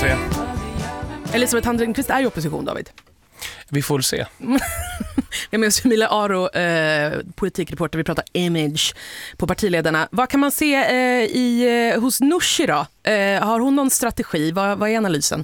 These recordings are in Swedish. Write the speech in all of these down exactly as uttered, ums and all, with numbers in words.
tre. Elisabeth Handringqvist är i opposition, David. Vi får se. Jag med oss Emilia Aro, eh, politikreporter. Vi pratar image på partiledarna. Vad kan man se eh, i, eh, hos Nooshi då? Eh, har hon någon strategi? Vad, vad är analysen?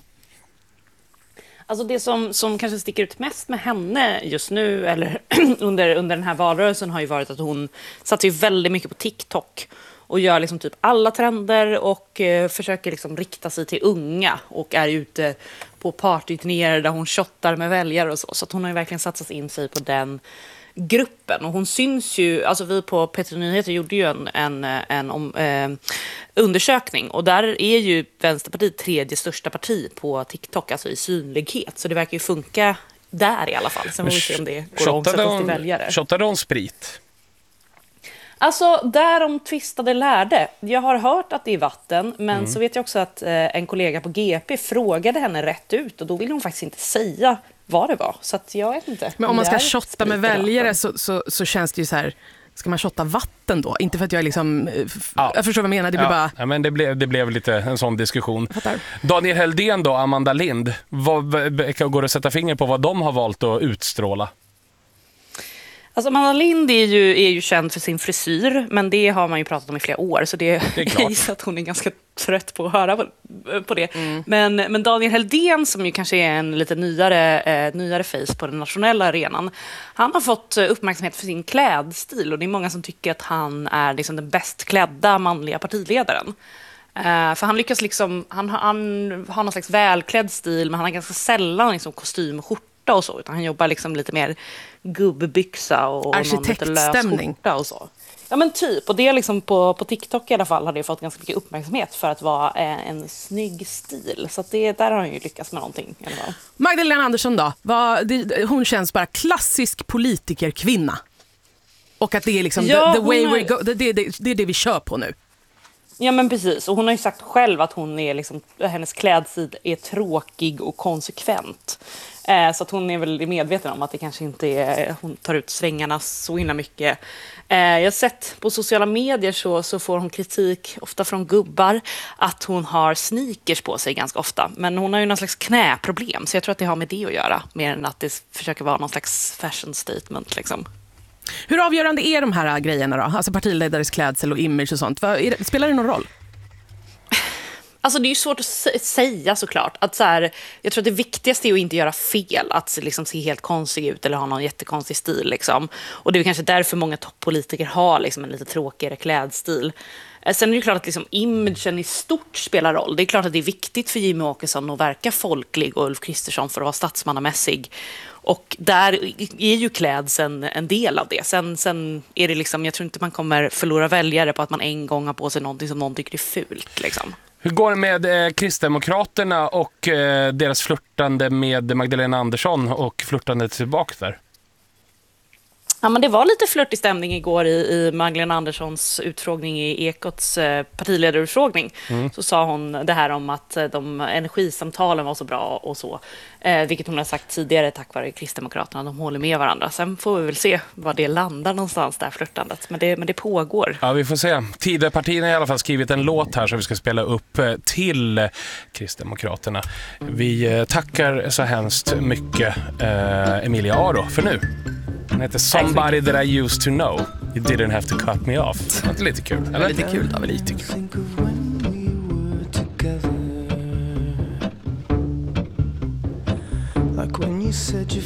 Alltså det som, som kanske sticker ut mest med henne just nu eller under, under den här valrörelsen har ju varit att hon satsar ju väldigt mycket på TikTok och gör liksom typ alla trender och eh, försöker liksom rikta sig till unga och är ute på partyturnéer där hon shottar med väljare och så. Så att hon har ju verkligen satsat in sig på den gruppen. Och hon syns ju, alltså vi på P tre Nyheter gjorde ju en, en, en om, eh, undersökning och där är ju Vänsterpartiet tredje största parti på TikTok, alltså i synlighet. Så det verkar ju funka där i alla fall. Sen får vi se om det går att omsättas till väljare. Shottade hon sprit? Alltså, där de tvistade lärde. Jag har hört att det är vatten, men mm. så vet jag också att eh, en kollega på G P frågade henne rätt ut och då ville hon faktiskt inte säga vad det var. Så att jag vet inte. Men om man ska shotta med väljare så, så, så känns det ju så här, ska man shotta vatten då? Inte för att jag liksom, ja. jag förstår vad jag menar, det blir ja. bara... Ja, men det blev, det blev lite en sån diskussion. Fattar. Daniel Heldén då, Amanda Lind, vad, går det att sätta finger på vad de har valt att utstråla? Alltså Amanda Lind är ju, är ju känd för sin frisyr, men det har man ju pratat om i flera år, så det, det är klart att hon är ganska trött på att höra på, på det. Mm. Men, men Daniel Heldén, som ju kanske är en lite nyare, eh, nyare face på den nationella arenan, han har fått uppmärksamhet för sin klädstil och det är många som tycker att han är liksom den bäst klädda manliga partiledaren. Uh, för han lyckas liksom, han, han har någon slags välklädd stil, men han har ganska sällan liksom kostym och skjorta och så, utan han jobbar liksom lite mer gubbbyxa och, och någon lite lös skjorta och så. Ja men typ, och det är liksom på, på TikTok i alla fall har det fått ganska mycket uppmärksamhet för att vara eh, en snygg stil. Så att det, där har han ju lyckats med någonting. Eller vad? Magdalena Andersson då? Vad, det, hon känns bara klassisk politikerkvinna. Och att det är liksom ja, the, the way är... we go, det, det, det, det är det vi kör på nu. Ja men precis, och hon har ju sagt själv att hon är liksom, hennes klädstil är tråkig och konsekvent. Eh, så att hon är väl medveten om att det kanske inte är, hon tar ut svängarna så himla mycket. Eh, jag har sett på sociala medier så, så får hon kritik, ofta från gubbar, att hon har sneakers på sig ganska ofta. Men hon har ju någon slags knäproblem, så jag tror att det har med det att göra, mer än att det försöker vara någon slags fashion statement liksom. Hur avgörande är de här grejerna då? Alltså partiledares klädsel och image och sånt. Vad, det, spelar det någon roll? Alltså det är ju svårt att säga såklart. Att så här, jag tror att det viktigaste är att inte göra fel. Att liksom se helt konstig ut eller ha någon jättekonstig stil. Liksom. Och det är kanske därför många toppolitiker har liksom en lite tråkigare klädstil. Sen är det klart att liksom imagen i stort spelar roll. Det är klart att det är viktigt för Jimmie Åkesson att verka folklig och Ulf Kristersson för att vara statsmannamässig. Och där är ju klädseln en del av det. Sen, sen är det liksom, jag tror inte man kommer förlora väljare på att man en gång har på sig någonting som någon tycker är fult. Liksom. Hur går det med eh, Kristdemokraterna och eh, deras flörtande med Magdalena Andersson och flörtande tillbaka där? Ja, men det var lite flörtig stämning igår i, i Magdalena Anderssons utfrågning i Ekots eh, partiledarutfrågning. Mm. Så sa hon det här om att de energisamtalen var så bra och så. Eh, vilket hon har sagt tidigare tack vare Kristdemokraterna. De håller med varandra. Sen får vi väl se var det landar någonstans, där flörtandet. Men det, men det pågår. Ja, vi får se. Tidöpartierna har i alla fall skrivit en låt här som vi ska spela upp till Kristdemokraterna. Vi tackar så hemskt mycket eh, Emilia Aro för nu. Den heter Somebody That I Used To Know. You didn't have to cut me off. Det var lite kul. Eller? Lite kul, då, lite kul. Like when you said you